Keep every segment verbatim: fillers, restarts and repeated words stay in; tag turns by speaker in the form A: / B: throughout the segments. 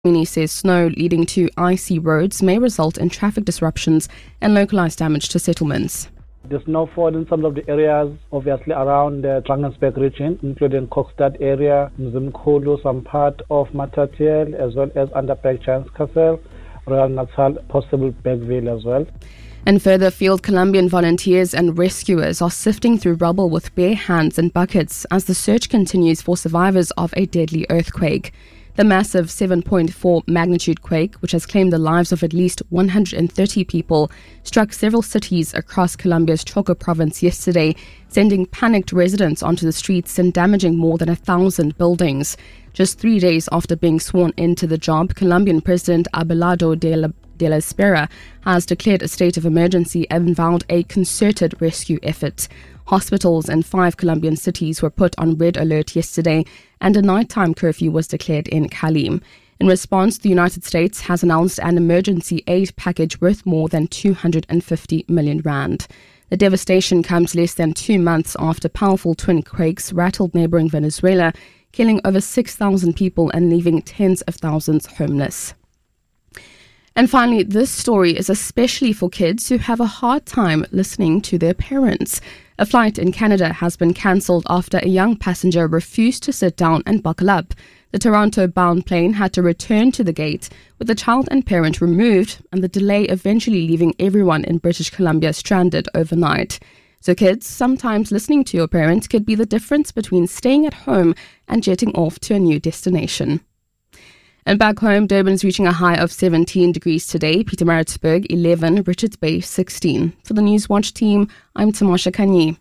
A: Mini says snow leading to icy roads may result in traffic disruptions and localized damage to settlements.
B: The snowfall in some of the areas, obviously around the Drakensberg region, including Kokstad area, Mzimkhulu, some part of Matatiele, as well as Underberg, Giants Castle, Royal Natal, possible Bergville as well.
A: And further, Field Colombian volunteers and rescuers are sifting through rubble with bare hands and buckets as the search continues for survivors of a deadly earthquake. The massive seven point four magnitude quake, which has claimed the lives of at least one hundred thirty people, struck several cities across Colombia's Choco province yesterday, sending panicked residents onto the streets and damaging more than a thousand buildings. Just three days after being sworn into the job, Colombian President Abelardo de la de la Espera has declared a state of emergency and vowed a concerted rescue effort. Hospitals in five Colombian cities were put on red alert yesterday, and a nighttime curfew was declared in Cali. In response, the United States has announced an emergency aid package worth more than two hundred fifty million rand. The devastation comes less than two months after powerful twin quakes rattled neighboring Venezuela, killing over six thousand people and leaving tens of thousands homeless. And finally, this story is especially for kids who have a hard time listening to their parents. A flight in Canada has been cancelled after a young passenger refused to sit down and buckle up. The Toronto-bound plane had to return to the gate with the child and parent removed, and the delay eventually leaving everyone in British Columbia stranded overnight. So kids, sometimes listening to your parents could be the difference between staying at home and jetting off to a new destination. And back home, Durban's reaching a high of seventeen degrees today, Pietermaritzburg eleven, Richards Bay sixteen. For the Newswatch team, I'm Tamasha Kanyi.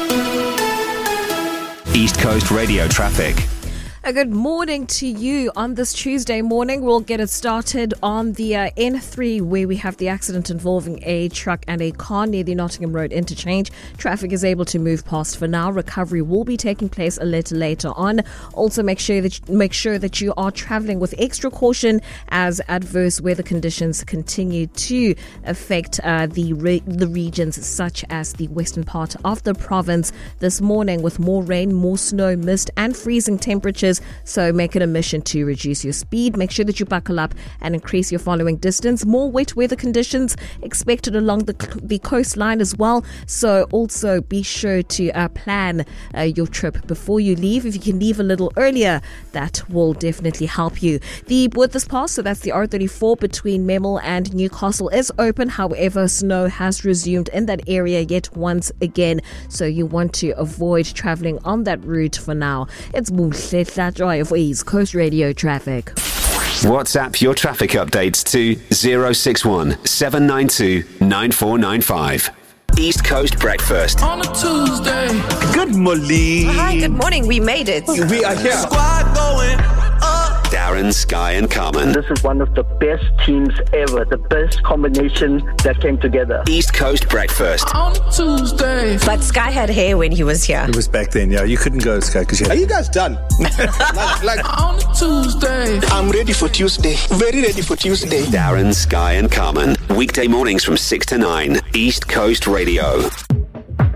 C: East Coast Radio traffic.
D: A good morning to you on this Tuesday morning. We'll get it started on the uh, N three, where we have the accident involving a truck and a car near the Nottingham Road interchange. Traffic is able to move past for now. Recovery will be taking place a little later on. Also, make sure that you, make sure that you are travelling with extra caution as adverse weather conditions continue to affect uh, the re- the regions such as the western part of the province this morning, with more rain, more snow, mist, and freezing temperatures. So make it a mission to reduce your speed. Make sure that you buckle up and increase your following distance. More wet weather conditions expected along the the coastline as well. So also be sure to uh, plan uh, your trip before you leave. If you can leave a little earlier, that will definitely help you. The Botha's Pass, so that's the R thirty-four between Memel and Newcastle, is open. However, snow has resumed in that area yet once again. So you want to avoid traveling on that route for now. It's Mumhletla Joy of East Coast Radio traffic.
C: WhatsApp your traffic updates to zero six one seven nine two nine four nine five. East Coast Breakfast.
E: On a Tuesday.
F: Good morning.
G: Hi, good morning. We made it.
F: We are here.
E: Squad going up.
C: Darren, Sky and Carmen.
H: This is one of the best teams ever. The best combination that came together.
C: East Coast Breakfast.
E: On a Tuesday.
G: But Sky had hair when he was here.
F: It was back then, yeah. You couldn't go, Sky, because you had...
I: Are you guys done? like, like,
E: on a Tuesday.
I: I'm ready for Tuesday. Very ready for Tuesday.
C: Darren, Sky and Carmen. Weekday mornings from six to nine. East Coast Radio.